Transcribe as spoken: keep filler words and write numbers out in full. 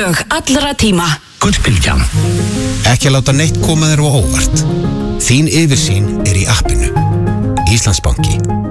lög allra tíma. Gullbylgjan. Ekki að láta neitt koma þér á óvart. Þín yfirsýn er í appinu. Íslandsbanki.